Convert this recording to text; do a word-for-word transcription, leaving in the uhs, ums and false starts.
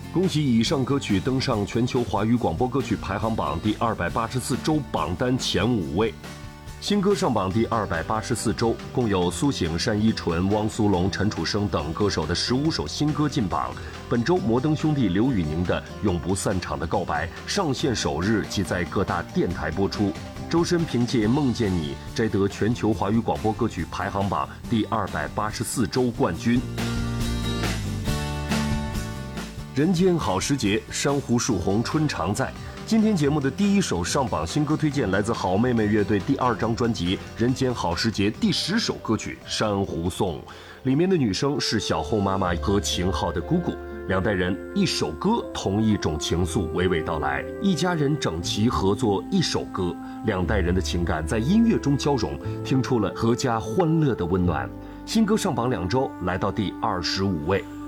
恭喜以上歌曲登上全球华语广播歌曲排行榜第二百八十四周榜单前五位。新歌上榜第二百八十四周，共有苏醒、单依纯、汪苏泷、陈楚生等歌手的十五首新歌进榜。本周摩登兄弟刘宇宁的《永不散场的告白》上线首日即在各大电台播出。周深凭借《梦见你》摘得全球华语广播歌曲排行榜第二百八十四周冠军。人间好时节，珊瑚树红春常在。今天节目的第一首上榜新歌推荐来自好妹妹乐队第二张专辑《人间好时节》第十首歌曲《珊瑚颂》，里面的女生是小后妈妈和秦昊的姑姑，两代人一首歌同一种情愫娓娓道来，一家人整齐合作一首歌，两代人的情感在音乐中交融，听出了阖家欢乐的温暖。新歌上榜两周，来到第二十五位。